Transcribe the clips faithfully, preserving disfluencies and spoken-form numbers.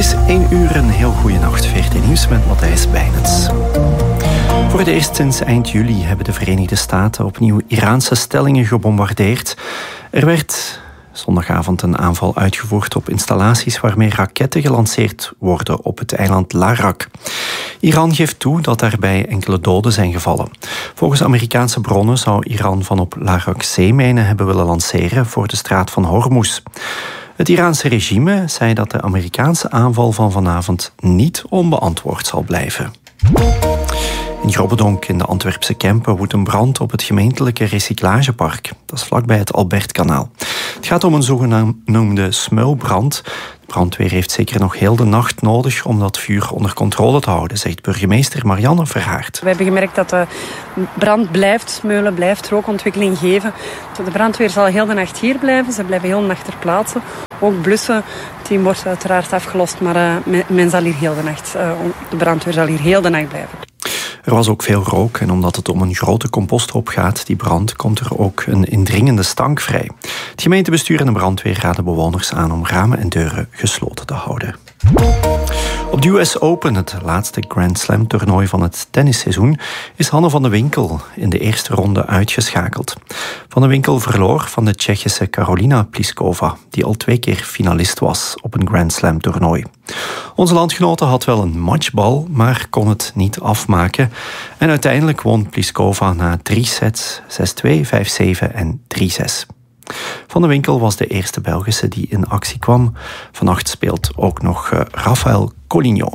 is één uur, een heel goede nacht. V R T Nieuws met Matthijs Bijnens. Voor het eerst sinds eind juli hebben de Verenigde Staten opnieuw Iraanse stellingen gebombardeerd. Er werd zondagavond een aanval uitgevoerd op installaties waarmee raketten gelanceerd worden op het eiland Larak. Iran geeft toe dat daarbij enkele doden zijn gevallen. Volgens Amerikaanse bronnen zou Iran van op Larak zeemijnen hebben willen lanceren voor de straat van Hormuz. Het Iraanse regime zei dat de Amerikaanse aanval van vanavond niet onbeantwoord zal blijven. In Grobbedonk in de Antwerpse Kempen woedt een brand op het gemeentelijke recyclagepark. Dat is vlakbij het Albertkanaal. Het gaat om een zogenoemde smuilbrand. De brandweer heeft zeker nog heel de nacht nodig om dat vuur onder controle te houden, zegt burgemeester Marianne Verhaert. We hebben gemerkt dat de brand blijft smeulen, blijft rookontwikkeling geven. De brandweer zal heel de nacht hier blijven. Ze blijven heel de nacht ter plaatse. Ook blussen, het team wordt uiteraard afgelost, maar uh, men zal hier heel de nacht, uh, de brandweer zal hier heel de nacht blijven. Er was ook veel rook en omdat het om een grote composthoop gaat, die brand, komt er ook een indringende stank vrij. Het gemeentebestuur en de brandweer raden bewoners aan om ramen en deuren gesloten te houden. Op de U S Open, het laatste Grand Slam toernooi van het tennisseizoen, is Hanne van de Winkel in de eerste ronde uitgeschakeld. Van de Winkel verloor van de Tsjechische Karolina Pliskova, die al twee keer finalist was op een Grand Slam toernooi. Onze landgenote had wel een matchbal, maar kon het niet afmaken. En uiteindelijk won Pliskova na drie sets, zes twee, vijf zeven en drie zes. Van de Winkel was de eerste Belgische die in actie kwam. Vannacht speelt ook nog uh, Rafael Coligno.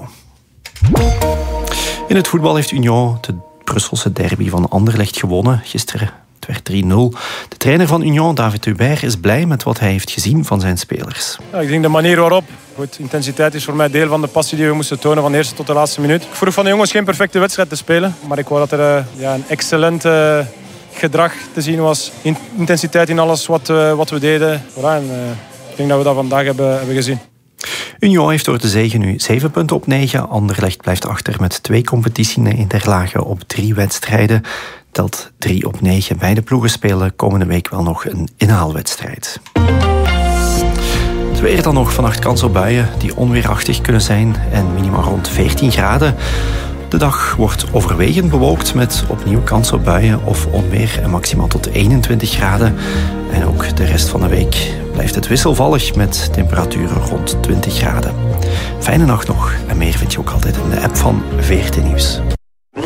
In het voetbal heeft Union de Brusselse derby van Anderlecht gewonnen gisteren. Het werd drie nul. De trainer van Union, David Hubert, is blij met wat hij heeft gezien van zijn spelers. Ja, ik denk de manier waarop. Goed, intensiteit is voor mij deel van de passie die we moesten tonen van de eerste tot de laatste minuut. Ik vroeg van de jongens geen perfecte wedstrijd te spelen, maar ik wou dat er uh, ja, een excellente uh, gedrag te zien was. Intensiteit in alles wat, uh, wat we deden. Voilà, en, uh, ik denk dat we dat vandaag hebben, hebben gezien. Union heeft door de zege nu zeven punten op negen. Anderlecht blijft achter met twee competitienederlagen op drie wedstrijden. Telt drie op negen. Beide ploegen spelen komende week wel nog een inhaalwedstrijd. Het weer dan nog, vannacht kans op buien die onweerachtig kunnen zijn en minimaal rond veertien graden. De dag wordt overwegend bewolkt met opnieuw kans op buien of onweer en maximaal tot eenentwintig graden. En ook de rest van de week blijft het wisselvallig met temperaturen rond twintig graden. Fijne nacht nog en meer vind je ook altijd in de app van V R T Nieuws.